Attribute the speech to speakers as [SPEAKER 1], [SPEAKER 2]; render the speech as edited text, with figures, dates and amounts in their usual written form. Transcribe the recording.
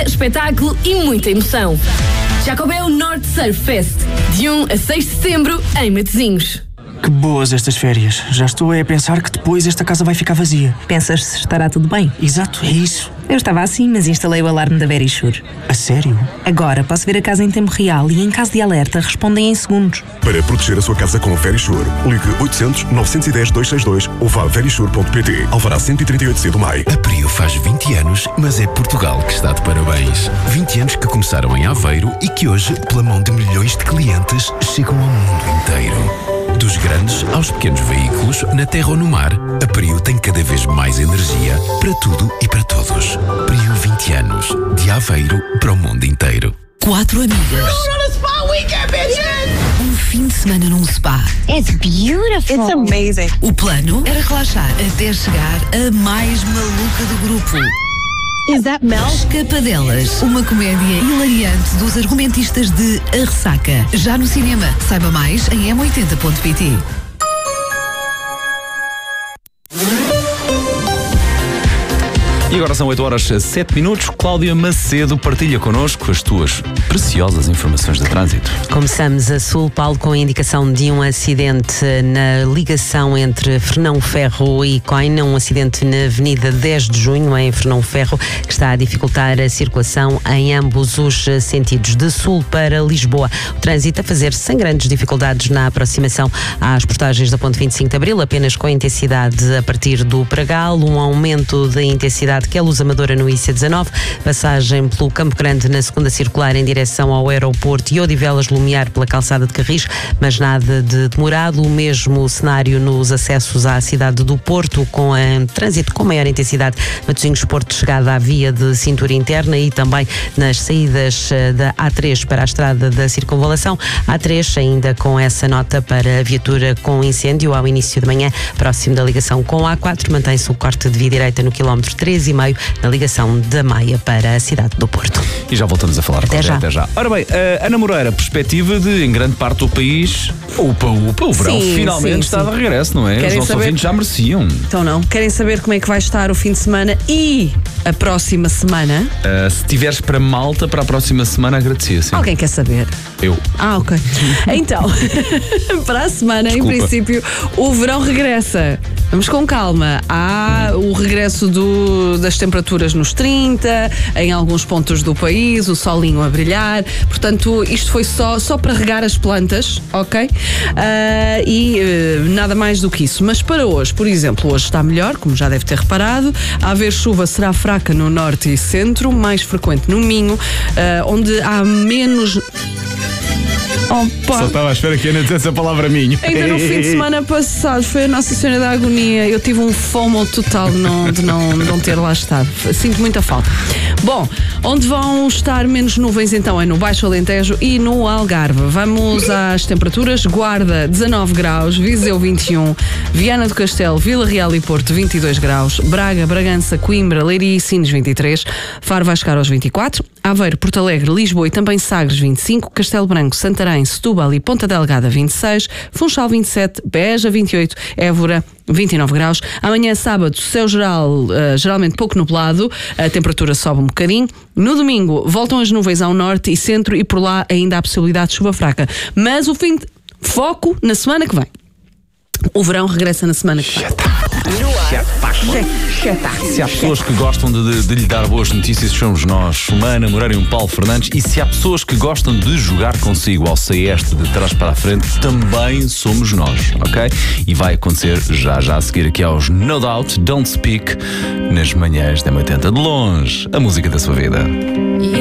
[SPEAKER 1] espetáculo e muita emoção. Jacobeu Norte Surf Fest, de 1 a 6 de setembro, em Matosinhos.
[SPEAKER 2] Que boas estas férias. Já estou a pensar que depois esta casa vai ficar vazia.
[SPEAKER 3] Pensas se estará tudo bem?
[SPEAKER 2] Exato, é isso.
[SPEAKER 3] Eu estava assim, mas instalei o alarme da Verisure.
[SPEAKER 2] A sério?
[SPEAKER 3] Agora posso ver a casa em tempo real e, em caso de alerta, respondem em segundos.
[SPEAKER 4] Para proteger a sua casa com a Verisure, ligue 800 910 262 ou vá a verisure.pt. Alvará 138C do Maio.
[SPEAKER 5] A Prio faz 20 anos, mas é Portugal que está de parabéns. 20 anos que começaram em Aveiro e que hoje, pela mão de milhões de clientes, chegam ao mundo inteiro. Dos grandes aos pequenos veículos, na terra ou no mar, a Prio tem cada vez mais energia para tudo e para todos. Prio 20 anos, de Aveiro para o mundo inteiro.
[SPEAKER 6] 4 amigas. Um fim de semana num spa.
[SPEAKER 7] It's beautiful.
[SPEAKER 8] It's amazing.
[SPEAKER 6] O plano era relaxar até chegar a mais maluca do grupo.
[SPEAKER 8] Is that Mel?
[SPEAKER 6] Escapadelas, uma comédia hilariante dos argumentistas de A Ressaca. Já no cinema. Saiba mais em m80.pt.
[SPEAKER 9] E agora são 8h07. Cláudia Macedo partilha connosco as tuas preciosas informações de trânsito.
[SPEAKER 3] Começamos a Sul, Paulo, com a indicação de um acidente na ligação entre Fernão Ferro e Coina, um acidente na Avenida 10 de Junho, em Fernão Ferro, que está a dificultar a circulação em ambos os sentidos, de Sul para Lisboa. O trânsito a fazer sem grandes dificuldades na aproximação às portagens da Ponte 25 de Abril, apenas com intensidade a partir do Pragal, um aumento da intensidade que é Luz Amadora no IC19, passagem pelo Campo Grande na segunda circular em direção ao aeroporto e Odivelas Lumiar pela calçada de Carris, mas nada de demorado. O mesmo cenário nos acessos à cidade do Porto, com trânsito com maior intensidade, Matosinhos Porto, chegada à via de cintura interna, e também nas saídas da A3 para a estrada da Circunvalação. A3 ainda com essa nota para a viatura com incêndio ao início de manhã, próximo da ligação com a A4, mantém-se o corte de via direita no quilómetro 13,5 na ligação da Maia para a cidade do Porto.
[SPEAKER 9] E já voltamos a falar.
[SPEAKER 3] Até já.
[SPEAKER 9] Até já. Ora bem, Ana Moreira, perspectiva de, em grande parte do país, o verão finalmente está de regresso, não é? Os nossos ouvintes já mereciam.
[SPEAKER 8] Então não. Querem saber como é que vai estar o fim de semana e a próxima semana?
[SPEAKER 9] Se tiveres para Malta para a próxima semana, agradecia, sim.
[SPEAKER 8] Alguém quer saber?
[SPEAKER 9] Eu.
[SPEAKER 8] Ok. Então, para a semana, em princípio, o verão regressa. Vamos com calma. Há o regresso das temperaturas nos 30, em alguns pontos do país, o solinho a brilhar. Portanto, isto foi só para regar as plantas, ok? Nada mais do que isso. Mas para hoje, por exemplo, hoje está melhor, como já deve ter reparado. A haver chuva será fraca no norte e centro, mais frequente no Minho, onde há menos... Opa.
[SPEAKER 9] Só estava à espera que Ana dissesse a palavra minho.
[SPEAKER 8] Ainda no fim de semana passado foi a Nossa Senhora da Agonia. Eu tive um FOMO total de não ter lá estado. Sinto muita falta. Bom, onde vão estar menos nuvens então é no Baixo Alentejo e no Algarve. Vamos às temperaturas. Guarda 19 graus, Viseu 21, Viana do Castelo, Vila Real e Porto 22 graus, Braga, Bragança, Coimbra, Leiria e Sines 23, Faro vai chegar aos 24, Aveiro, Porto Alegre, Lisboa e também Sagres 25, Castelo Branco, Santarém, Setúbal e Ponta Delgada 26, Funchal 27, Beja 28, Évora 29 graus. Amanhã, sábado, céu geral, geralmente pouco nublado, a temperatura sobe um bocadinho. No domingo, voltam as nuvens ao norte e centro e por lá ainda há possibilidade de chuva fraca. Mas o fim de foco na semana que vem. O verão regressa na semana que vem.
[SPEAKER 9] Se há pessoas que gostam de lhe dar boas notícias, somos nós, uma Ana Moreira e um Paulo Fernandes. E se há pessoas que gostam de jogar consigo ao Saeste de trás para a frente, também somos nós, ok? E vai acontecer já a seguir aqui aos No Doubt, Don't Speak, nas manhãs da 80 de longe, a música da sua vida.